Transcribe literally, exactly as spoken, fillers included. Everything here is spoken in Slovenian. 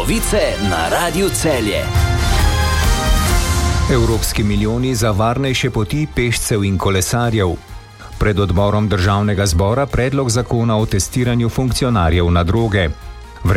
Novice na Radiu Celje. Evropski milijoni za varnejše poti pešcev in kolesarjev. Pred odborom državnega zbora predlog zakona o testiranju funkcionarjev na droge.